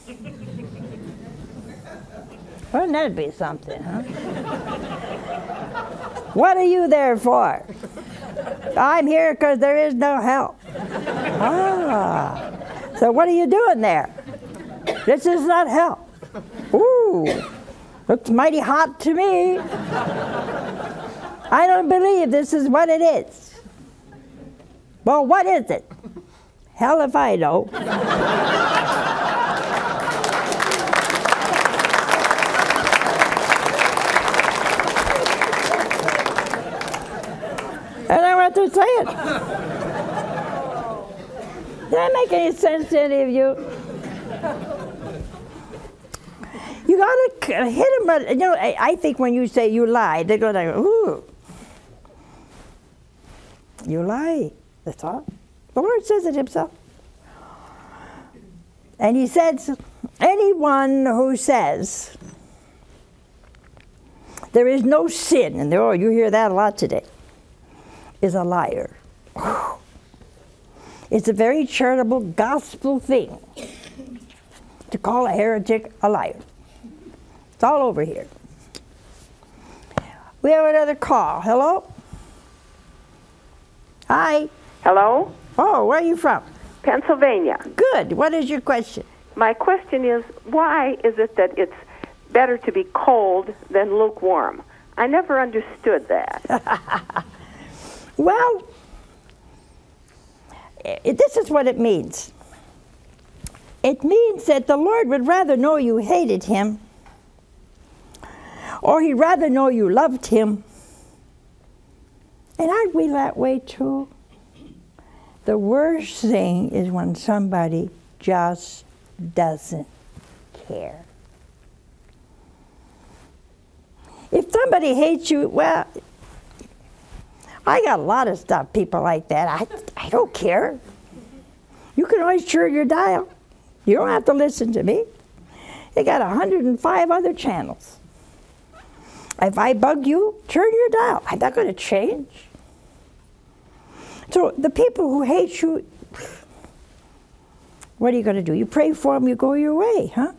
Wouldn't that be something, huh? What are you there for? I'm here because there is no hell. Ah, so what are you doing there? This is not hell. Ooh, looks mighty hot to me. I don't believe this is what it is. Well, what is it? Hell if I know. And I went to say it. Does that make any sense to any of you? You gotta hit them, but you know, I think when you say you lied, they go like, ooh. You lie. That's all. The Lord says it himself. And he says, anyone who says there is no sin, and oh, you hear that a lot today, is a liar. It's a very charitable gospel thing to call a heretic a liar. It's all over here. We have another call. Hello? Hi. Hello? Oh, where are you from? Pennsylvania. Good. What is your question? My question is, why is it that it's better to be cold than lukewarm? I never understood that. Well, this is what it means. It means that the Lord would rather know you hated him, or he'd rather know you loved him. And aren't we that way too? The worst thing is when somebody just doesn't care. If somebody hates you, well, I got a lot of stuff, people like that. I don't care. You can always turn your dial. You don't have to listen to me. They got 105 other channels. If I bug you, turn your dial. I'm not going to change. So the people who hate you, what are you going to do? You pray for them, you go your way, huh?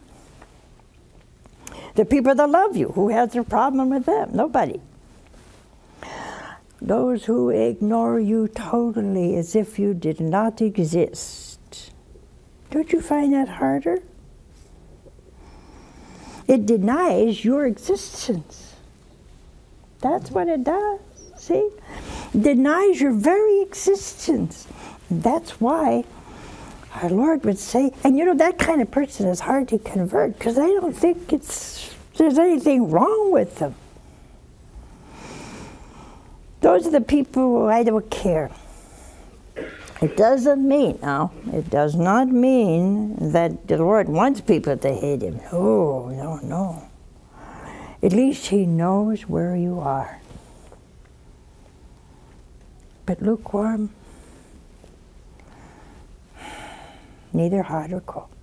The people that love you, who has a problem with them? Nobody. Those who ignore you totally as if you did not exist. Don't you find that harder? It denies your existence. That's what it does, see? It denies your very existence. And that's why our Lord would say, and you know, that kind of person is hard to convert because I don't think there's anything wrong with them. Those are the people who I don't care. It doesn't mean, now, it does not mean that the Lord wants people to hate him. No, no, no. At least he knows where you are. But lukewarm, neither hot or cold.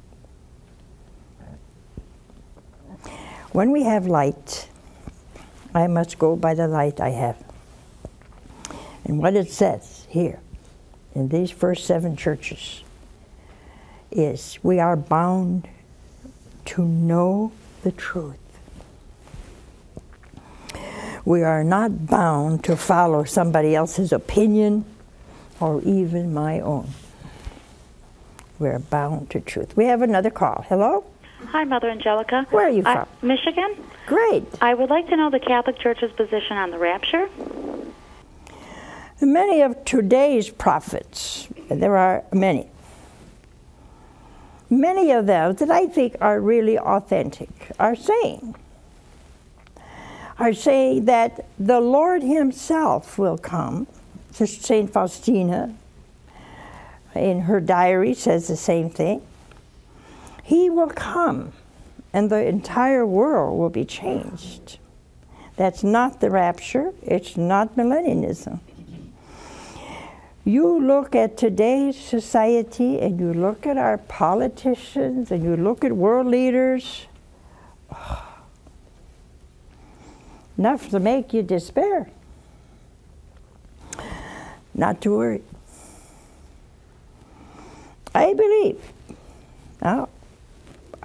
When we have light, I must go by the light I have. And what it says here, in these first 7 churches, is we are bound to know the truth. We are not bound to follow somebody else's opinion or even my own. We're bound to truth. We have another call. Hello? Hi, Mother Angelica. Where are you from? Michigan. Great. I would like to know the Catholic Church's position on the rapture. Many of today's prophets, there are many of them that I think are really authentic, are saying that the Lord himself will come. St. Faustina, in her diary, says the same thing. He will come, and the entire world will be changed. That's not the rapture. It's not millennialism. You look at today's society, and you look at our politicians, and you look at world leaders, enough to make you despair. Not to worry. I believe. Now,